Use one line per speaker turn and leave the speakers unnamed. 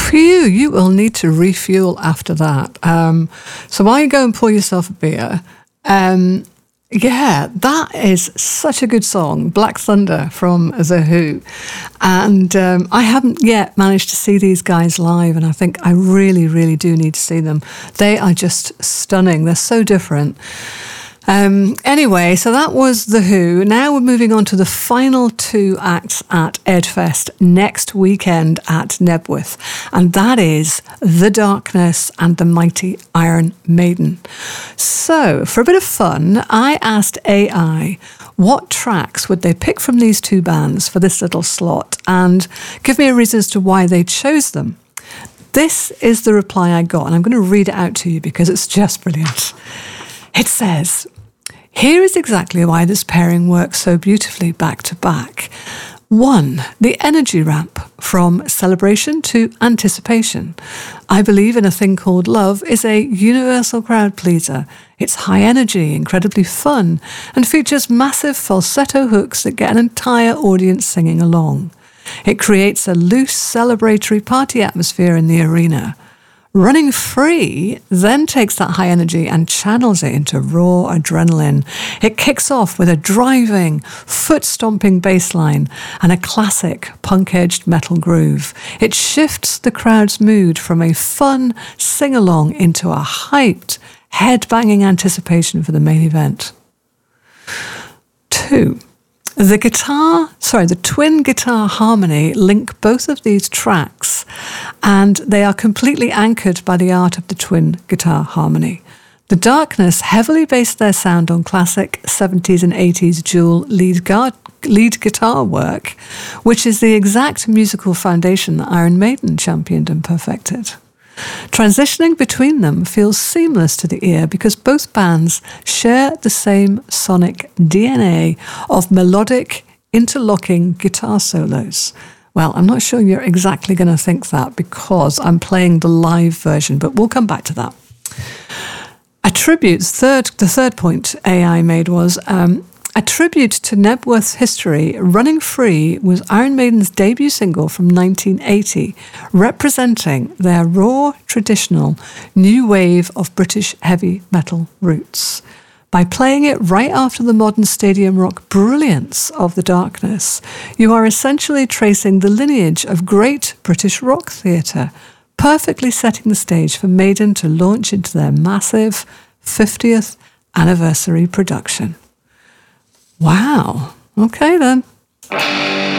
Phew, you will need to refuel after that. So while you go and pour yourself a beer, yeah, that is such a good song, Black Thunder from The Who. And I haven't yet managed to see these guys live, and I think I really, really do need to see them. They are just stunning. They're so different. Anyway, so that was The Who. Now we're moving on to the final 2 acts at Edfest next weekend at Nebworth, and that is The Darkness and the Mighty Iron Maiden. So, for a bit of fun, I asked AI what tracks would they pick from these 2 bands for this little slot, and give me a reason as to why they chose them. This is the reply I got, and I'm going to read it out to you because it's just brilliant. It says, "Here is exactly why this pairing works so beautifully back to back. 1. The energy ramp from celebration to anticipation. I believe in a thing called love is a universal crowd pleaser. It's high energy, incredibly fun, and features massive falsetto hooks that get an entire audience singing along. It creates a loose, celebratory party atmosphere in the arena. Running Free then takes that high energy and channels it into raw adrenaline. It kicks off with a driving, foot-stomping bass line and a classic punk-edged metal groove. It shifts the crowd's mood from a fun sing-along into a hyped, head-banging anticipation for the main event." 2. The twin guitar harmony link both of these tracks, and they are completely anchored by the art of the twin guitar harmony. The Darkness heavily based their sound on classic 70s and 80s dual lead guitar work, which is the exact musical foundation that Iron Maiden championed and perfected. Transitioning between them feels seamless to the ear because both bands share the same sonic DNA of melodic, interlocking guitar solos. Well, I'm not sure you're exactly going to think that because I'm playing the live version, but we'll come back to that. The third point AI made was a tribute to Nebworth's history. Running Free was Iron Maiden's debut single from 1980, representing their raw, traditional, new wave of British heavy metal roots. By playing it right after the modern stadium rock brilliance of The Darkness, you are essentially tracing the lineage of great British rock theatre, perfectly setting the stage for Maiden to launch into their massive 50th anniversary production. Wow. Okay then.